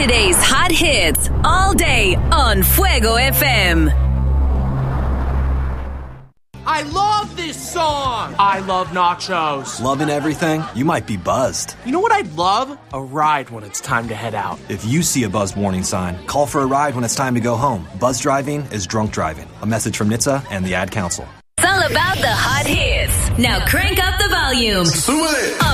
Today's hot hits all day on Fuego FM. I love this song! I love nachos. Loving everything? You might be buzzed. You know what I'd love? A ride when it's time to head out. If you see a buzz warning sign, call for a ride when it's time to go home. Buzz driving is drunk driving. A message from NHTSA and the Ad Council. It's all about the hot hits. Now crank up the volume.